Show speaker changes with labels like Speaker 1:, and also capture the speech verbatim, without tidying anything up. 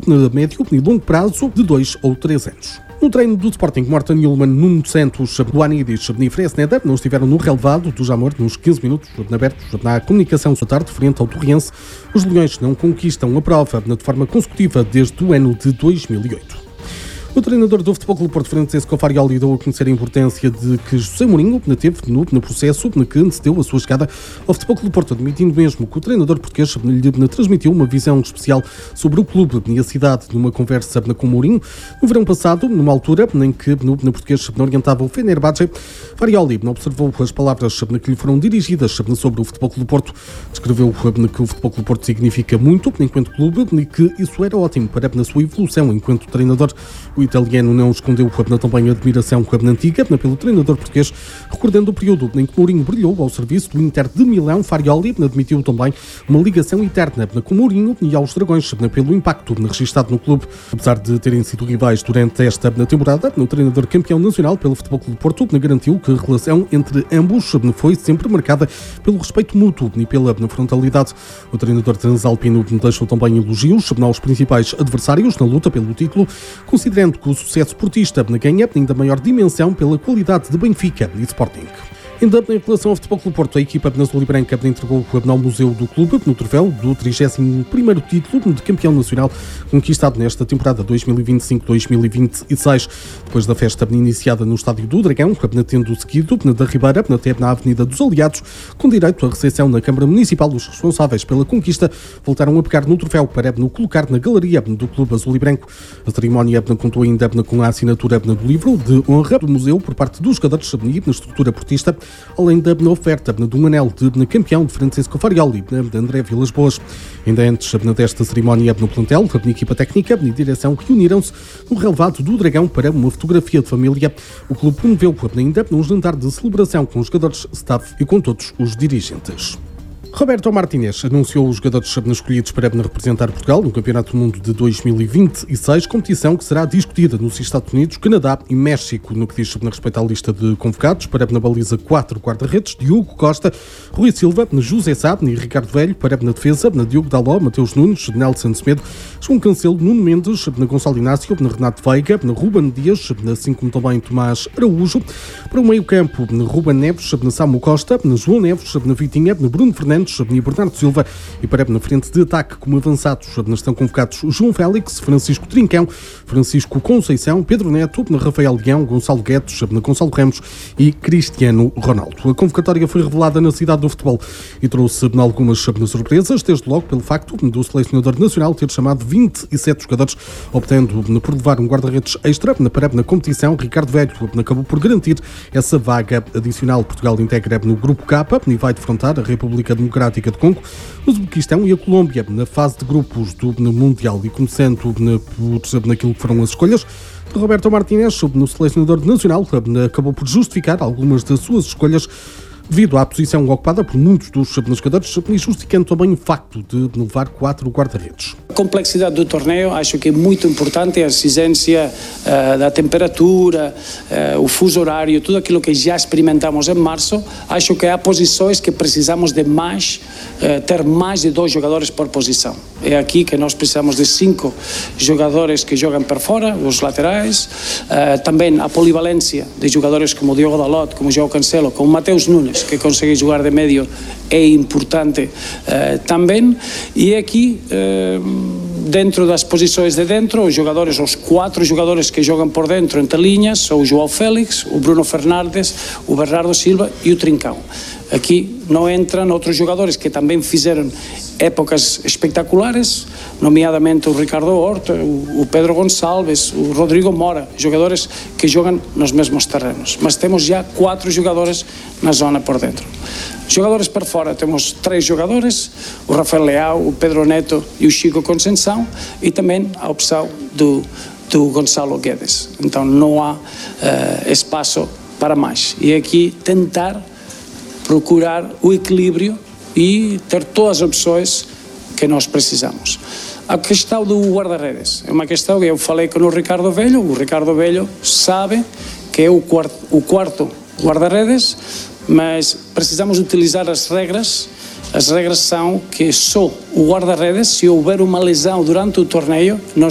Speaker 1: a médio e longo prazo de dois ou três anos. No treino do Sporting, Morten Hjulmand, Nuno Santos, Luanidis e Fresneda não estiveram no relevado do Jamor nos quinze minutos abertos na comunicação da tarde frente ao Torriense. Os Leões não conquistam a prova de forma consecutiva desde o ano de dois mil e oito. O treinador do Futebol Clube Porto, Francisco Farioli, deu a conhecer a importância de que José Mourinho teve no, no processo que antecedeu a sua chegada ao Futebol Clube Porto, admitindo mesmo que o treinador português lhe transmitiu uma visão especial sobre o clube e a cidade numa conversa com Mourinho. No verão passado, numa altura em que no, no português orientava o Fenerbahçe, Farioli observou as palavras que lhe foram dirigidas sobre o Futebol Clube Porto. Descreveu que o Futebol Clube Porto significa muito enquanto clube e que isso era ótimo para a sua evolução enquanto treinador. O italiano não escondeu também a admiração antiga pelo treinador português, recordando o período em que Mourinho brilhou ao serviço do Inter de Milão. Farioli admitiu também uma ligação eterna com Mourinho e aos Dragões pelo impacto registado no clube. Apesar de terem sido rivais durante esta temporada, o treinador campeão nacional pelo Futebol Clube Porto garantiu que a relação entre ambos foi sempre marcada pelo respeito mútuo e pela frontalidade. O treinador transalpino deixou também elogios aos principais adversários na luta pelo título, considerando que o sucesso portista ganha ainda maior dimensão pela qualidade de Benfica e Sporting. Ainda em relação ao Futebol Clube Porto, a equipa azul e branca entregou ao Museu do Clube no troféu do trigésimo primeiro título de campeão nacional conquistado nesta temporada dois mil e vinte e cinco dois mil e vinte e seis. Depois da festa iniciada no Estádio do Dragão, tendo seguido da Ribeira até na Avenida dos Aliados, com direito à recepção na Câmara Municipal, os responsáveis pela conquista voltaram a pegar no troféu para no colocar na galeria do Clube Azul e Branco. A cerimónia contou ainda com a assinatura do livro de honra do museu por parte dos jogadores e na estrutura portista, além da oferta de um anel de campeão de Francisco Farioli, de André Vilas-Boas. Ainda antes desta cerimónia no plantel, a equipa técnica e direção reuniram-se no relevado do Dragão para uma fotografia de família. O clube promoveu ainda um jantar de celebração com os jogadores, staff e com todos os dirigentes. Roberto Martínez anunciou os jogadores escolhidos para representar Portugal no Campeonato do Mundo de dois mil e vinte e seis, competição que será discutida nos Estados Unidos, Canadá e México. No que diz respeito à lista de convocados, para na baliza quatro guarda-redes: Diogo Costa, Rui Silva, José Sá e Ricardo Velho. Para na defesa, na Diogo Daló, Mateus Nunes, Nelson Semedo, João Cancelo, Nuno Mendes, na Gonçalo Inácio, na Renato Veiga, na Ruben Dias, assim como também Tomás Araújo. Para o meio-campo, na Ruben Neves, na Samu Costa, na João Neves, na Vitinha, na Bruno Fernandes e Bernardo Silva. E para na frente de ataque como avançados estão convocados João Félix, Francisco Trincão, Francisco Conceição, Pedro Neto, Rafael Leão, Gonçalo Guedes, Gonçalo Ramos e Cristiano Ronaldo. A convocatória foi revelada na cidade do futebol e trouxe algumas surpresas, desde logo pelo facto do selecionador nacional ter chamado vinte e sete jogadores, optando por levar um guarda-redes extra para na competição. Ricardo Velho acabou por garantir essa vaga adicional. Portugal integra no grupo K e vai defrontar a República Democrática de Congo, o Uzbequistão e a Colômbia na fase de grupos do Mundial. E começando na, por, naquilo que foram as escolhas de Roberto Martínez, no selecionador nacional, acabou por justificar algumas das suas escolhas devido à posição ocupada por muitos dos jogadores e justificando também o facto de levar quatro guarda-redes.
Speaker 2: A complexidade do torneio acho que é muito importante, a exigência uh, da temperatura, uh, o fuso horário, tudo aquilo que já experimentamos em março. Acho que há posições que precisamos de mais, uh, ter mais de dois jogadores por posição. É aqui que nós precisamos de cinco jogadores que jogam por fora, os laterais, uh, também a polivalência de jogadores como Diogo Dalot, como João Cancelo, como Mateus Nunes, que consegue jogar de médio, é importante uh, também. E aqui, uh, dentro das posições de dentro, os jogadores, os quatro jogadores que jogam por dentro, entre linhas, são o João Félix, o Bruno Fernandes, o Bernardo Silva e o Trincão. Aqui não entram outros jogadores que também fizeram épocas espetaculares, nomeadamente o Ricardo Horta, o Pedro Gonçalves, o Rodrigo Mora, jogadores que jogam nos mesmos terrenos. Mas temos já quatro jogadores na zona por dentro. Jogadores por fora, temos três jogadores, o Rafael Leão, o Pedro Neto e o Chico Conceição, e também a opção do, do Gonçalo Guedes. Então não há uh, espaço para mais. E aqui tentar procurar o equilíbrio e ter todas as opções que nós precisamos. A questão do guarda-redes é uma questão que eu falei com o Ricardo Velho. O Ricardo Velho sabe que é o quarto, o quarto guarda-redes, mas precisamos utilizar as regras. As regras são que só o guarda-redes, se houver uma lesão durante o torneio, nós